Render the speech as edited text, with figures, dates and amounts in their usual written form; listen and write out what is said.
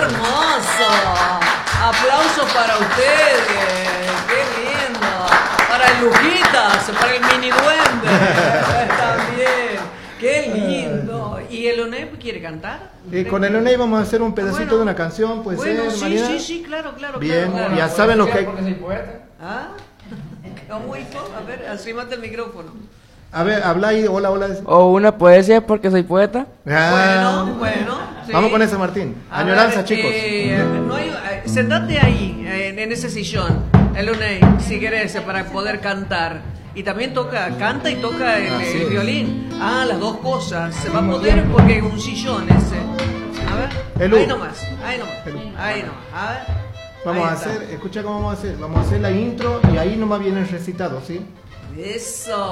hermoso! Aplausos para ustedes. ¡Qué lindo! Para el Lujitas, para el mini duende. También. ¡Qué lindo! ¿Y el Unai quiere cantar? Con el Unai vamos a hacer un pedacito de una canción, puede ser, sí, Mariana. sí, claro. Bien, claro. ya saben lo que hay. Porque soy poeta. ¿Ah? ¿Cómo hizo? A ver, arrímate el micrófono. A ver, habla ahí, hola. O una poesía porque soy poeta. Bueno. Sí. Vamos con eso, Martín. Añoranza, chicos. No hay, sentate ahí, en ese sillón, el Unai, si querés, para poder cantar. Y también canta y toca el violín. Las dos cosas. Se va a poder porque es un sillón ese. A ver, ahí nomás. A ver. Vamos a hacer, escucha cómo vamos a hacer. Vamos a hacer la intro y ahí nomás viene el recitado, ¿sí? Eso.